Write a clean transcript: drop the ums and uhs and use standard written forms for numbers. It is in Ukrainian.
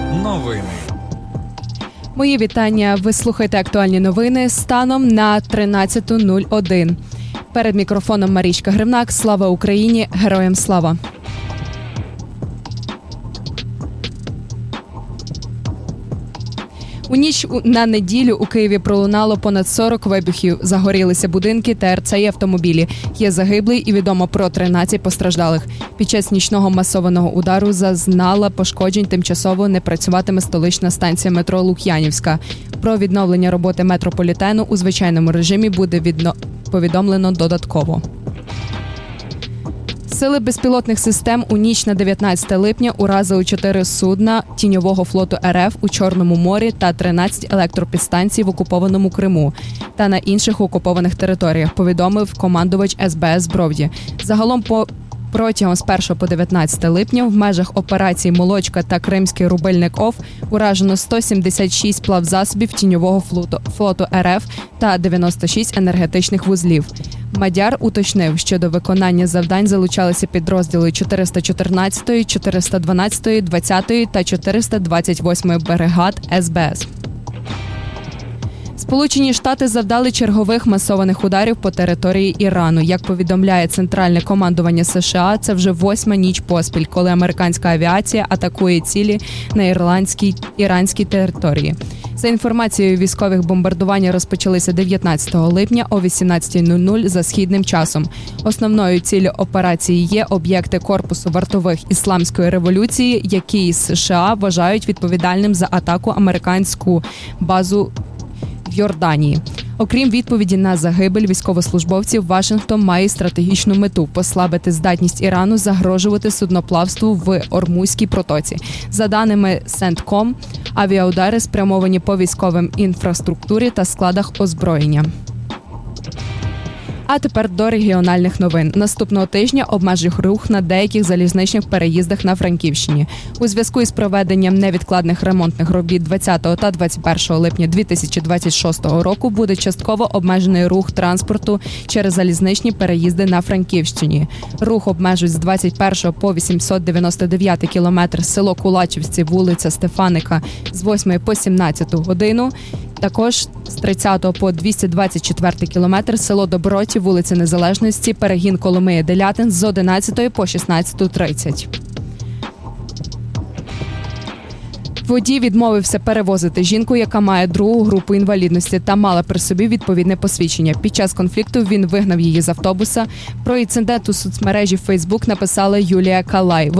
Новини. Мої вітання. Ви слухаєте актуальні новини станом на 13:01. Перед мікрофоном Марічка Гривнак. Слава Україні! Героям слава! У ніч на неділю у Києві пролунало понад 40 вибухів. Загорілися будинки, ТРЦ і автомобілі. Є загиблий і відомо про 13 постраждалих. Під час нічного масованого удару зазнала пошкоджень, тимчасово не працюватиме столична станція метро Лук'янівська. Про відновлення роботи метрополітену у звичайному режимі буде повідомлено додатково. Сили безпілотних систем у ніч на 19 липня уразили 4 судна тіньового флоту РФ у Чорному морі та 13 електропідстанцій в окупованому Криму та на інших окупованих територіях, повідомив командувач СБС Бровді. Загалом протягом з 1 по 19 липня в межах операцій «Молочка» та «Кримський рубильник ОФ» уражено 176 плавзасобів тіньового флоту РФ та 96 енергетичних вузлів. Мадяр уточнив, що до виконання завдань залучалися підрозділи 414-ї, 412-ї, 20-ї та 428-ї бригад СБС. Сполучені Штати завдали чергових масованих ударів по території Ірану. Як повідомляє Центральне командування США, це вже 8-ма ніч поспіль, коли американська авіація атакує цілі на іранській території. За інформацією військових, бомбардування розпочалися 19 липня о 18:00 за східним часом. Основною ціллю операції є об'єкти корпусу вартових Ісламської революції, які США вважають відповідальним за атаку американську базу в Йорданії. Окрім відповіді на загибель військовослужбовців, Вашингтон має стратегічну мету – послабити здатність Ірану загрожувати судноплавству в Ормузькій протоці. За даними CENTCOM, авіаудари спрямовані по військовим інфраструктурі та складах озброєння. А тепер до регіональних новин. Наступного тижня обмежить рух на деяких залізничних переїздах на Франківщині. У зв'язку із проведенням невідкладних ремонтних робіт 20 та 21 липня 2026 року буде частково обмежений рух транспорту через залізничні переїзди на Франківщині. Рух обмежують з 21 по 899 кілометр село Кулачівці, вулиця Стефаника з 8 по 17 годину. Також з 30 по 224 кілометр село Доброті, вулиця Незалежності, перегін Коломиї-Делятин з 11 по 16:30. Водій відмовився перевозити жінку, яка має другу групу інвалідності та мала при собі відповідне посвідчення. Під час конфлікту він вигнав її з автобуса. Про інцидент у соцмережі Facebook написала Юлія Калай.